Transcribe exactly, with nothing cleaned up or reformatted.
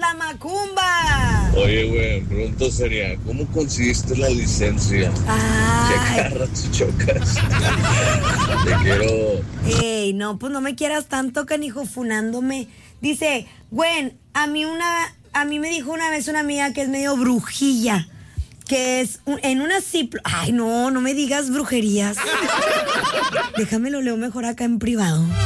la macumba. Oye, güey, pronto sería, ¿cómo conseguiste la licencia? Ay. ¿Qué carros chocas? Te quiero. Ey, no, pues no me quieras tanto, canijo, funándome. Dice, Gwen, a mí una, a mí me dijo una vez una amiga que es medio brujilla, que es un- en una ciplo. Ay, no, no me digas brujerías. Déjame lo leo mejor acá en privado.